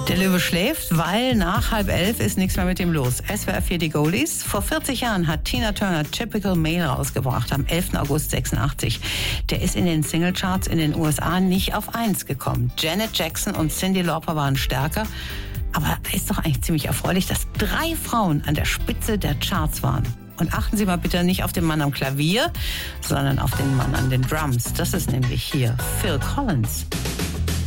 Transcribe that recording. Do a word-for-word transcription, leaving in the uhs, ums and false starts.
Der Löwe schläft, weil nach halb elf ist nichts mehr mit ihm los. S W R vier die Goldies. Vor vierzig Jahren hat Tina Turner Typical Male rausgebracht, am elften August sechsundachtzig. Der ist in den Singlecharts in den U S A nicht auf eins gekommen. Janet Jackson und Cyndi Lauper waren stärker. Aber ist doch eigentlich ziemlich erfreulich, dass drei Frauen an der Spitze der Charts waren. Und achten Sie mal bitte nicht auf den Mann am Klavier, sondern auf den Mann an den Drums. Das ist nämlich hier Phil Collins.